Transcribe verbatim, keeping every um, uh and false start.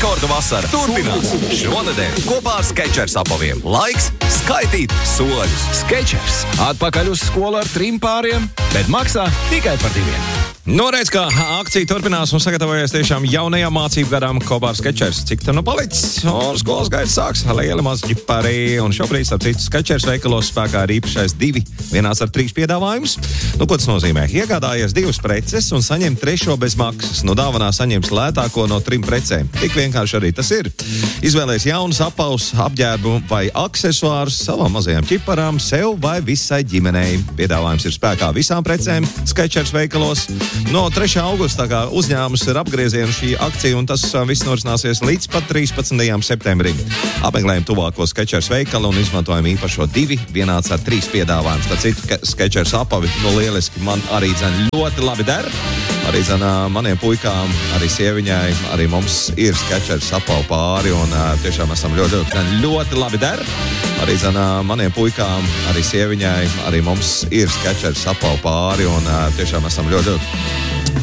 Rekordu vasara turpinās. Šonedēļ kopā ar Skechers apaviem. Laiks skaitīt soļus. Skechers atpakaļ uz skolu ar trim pāriem, bet maksā tikai par diviem. Noreiz, kā akcija turpinās un sagatavojies tiešām jaunajām mācību gadām kopā ar Skechers. Cik tam nu palicis? Un skolas gaita sāks. Lieli maz ģipari. Un šobrīd, starp citu, Skechers veikalos spēkā ir īpašais divi, vienās ar trīs piedāvājums. Nu, ko tas nozīmē? Iegādājies divas preces un saņem trešo bez maksas. No dāvanā saņems lētāko no trim precēm. Tik vienkārši arī tas ir. Izvēlēs jaunus apavus, apģērbu vai aksesuārus savām mazajām ģiparām, sev vai visai ģimenei. Piedāvājums ir spēkā visām precēm Skechers veikalos. No trešā augusta kā uzņēmums ir apgriezienu šī akcija, un tas viss norisināsies līdz pat trīspadsmitajam septembrim. Apmeklējam tuvāko Skechers veikalu un izmantojam īpašo divi, vienāds ar trīs piedāvājums. Tā citu Skechers apavi, nu lieliski, man arī dzen ļoti labi der. Arī dzen maniem puikām, arī sieviņai, arī mums ir Skechers apavu pāri, un tiešām esam ļoti, ļoti, ļoti labi der. Arī dzen maniem puikām, arī sieviņai, arī mums ir Skechers apavu pāri, un tiešām esam ļoti, ļoti